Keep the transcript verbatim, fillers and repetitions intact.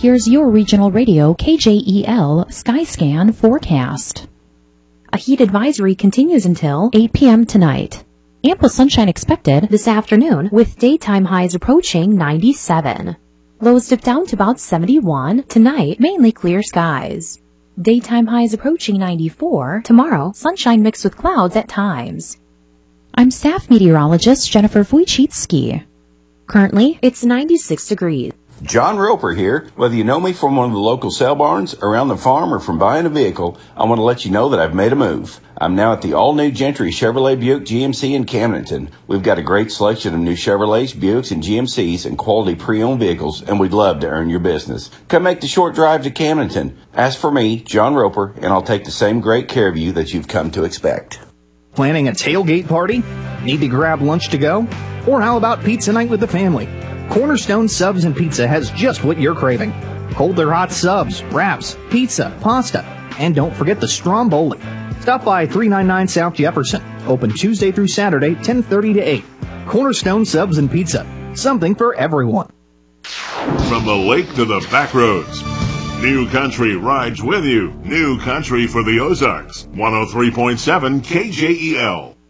Here's your regional radio K J E L Skyscan forecast. A heat advisory continues until eight p.m. tonight. Ample sunshine expected this afternoon with daytime highs approaching ninety-seven. Lows dip down to about seventy-one. Tonight, mainly clear skies. Daytime highs approaching ninety-four. Tomorrow, sunshine mixed with clouds at times. I'm staff meteorologist Jennifer Wojcicki. Currently, it's ninety-six degrees. John Roper here. Whether you know me from one of the local sale barns, around the farm, or from buying a vehicle, I want to let you know that I've made a move. I'm now at the all-new Gentry Chevrolet Buick G M C in Camdenton. We've got a great selection of new Chevrolets, Buicks, and G M Cs and quality pre-owned vehicles, and we'd love to earn your business. Come make the short drive to Camdenton. Ask for me, John Roper, and I'll take the same great care of you that you've come to expect. Planning a tailgate party? Need to grab lunch to go? Or how about pizza night with the family? Cornerstone Subs and Pizza has just what you're craving. Cold or hot subs, wraps, pizza, pasta, and don't forget the Stromboli. Stop by three ninety-nine South Jefferson. Open Tuesday through Saturday, ten thirty to eight. Cornerstone Subs and Pizza. Something for everyone. From the lake to the back roads, New Country rides with you. New Country for the Ozarks. one oh three point seven K J E L.